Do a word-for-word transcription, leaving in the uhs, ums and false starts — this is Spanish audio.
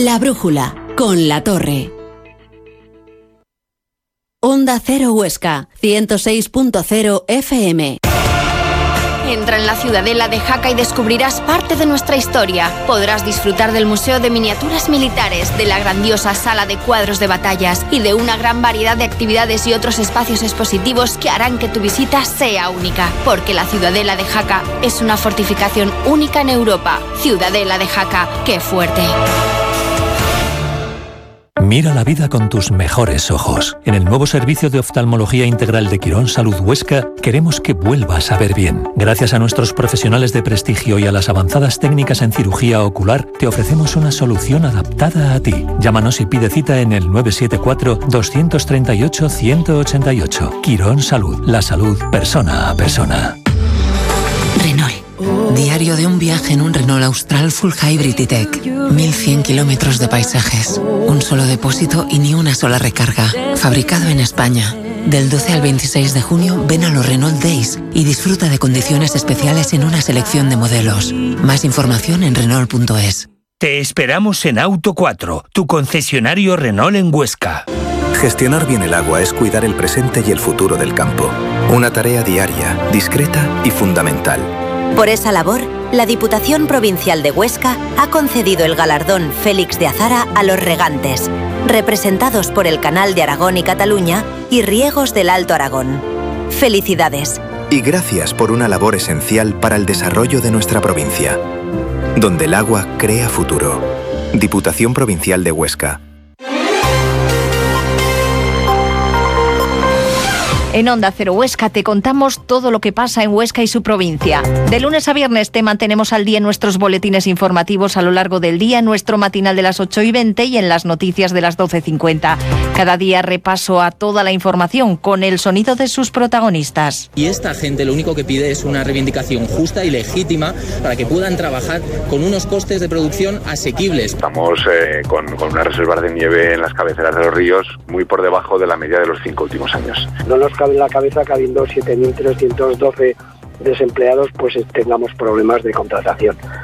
La Brújula, con La Torre. Onda Cero Huesca, ciento seis punto cero F M. Entra en la Ciudadela de Jaca y descubrirás parte de nuestra historia. Podrás disfrutar del Museo de Miniaturas Militares, de la grandiosa sala de cuadros de batallas y de una gran variedad de actividades y otros espacios expositivos que harán que tu visita sea única. Porque la Ciudadela de Jaca es una fortificación única en Europa. Ciudadela de Jaca, ¡qué fuerte! Mira la vida con tus mejores ojos. En el nuevo servicio de oftalmología integral de Quirón Salud Huesca queremos que vuelvas a ver bien. Gracias a nuestros profesionales de prestigio y a las avanzadas técnicas en cirugía ocular, te ofrecemos una solución adaptada a ti. Llámanos y pide cita en el nueve siete cuatro, dos tres ocho, uno uno ocho ocho. Quirón Salud, la salud persona a persona. Renault. Diario de un viaje en un Renault Austral Full Hybrid E-Tech. mil cien kilómetros de paisajes. Un solo depósito y ni una sola recarga. Fabricado en España. Del doce al veintiséis de junio ven a los Renault Days y disfruta de condiciones especiales en una selección de modelos. Más información en Renault punto es. Te esperamos en Auto cuatro, tu concesionario Renault en Huesca. Gestionar bien el agua es cuidar el presente y el futuro del campo. Una tarea diaria, discreta y fundamental. Por esa labor, la Diputación Provincial de Huesca ha concedido el galardón Félix de Azara a los regantes, representados por el Canal de Aragón y Cataluña y Riegos del Alto Aragón. ¡Felicidades! Y gracias por una labor esencial para el desarrollo de nuestra provincia, donde el agua crea futuro. Diputación Provincial de Huesca. En Onda Cero Huesca te contamos todo lo que pasa en Huesca y su provincia. De lunes a viernes te mantenemos al día en nuestros boletines informativos a lo largo del día, en nuestro matinal de las ocho y veinte y en las noticias de las doce cincuenta. Cada día repaso a toda la información con el sonido de sus protagonistas. Y esta gente lo único que pide es una reivindicación justa y legítima para que puedan trabajar con unos costes de producción asequibles. Estamos eh, con, con unas reservas de nieve en las cabeceras de los ríos muy por debajo de la media de los cinco últimos años. No nos cabe en la cabeza que habiendo siete mil trescientos doce desempleados pues tengamos problemas de contratación.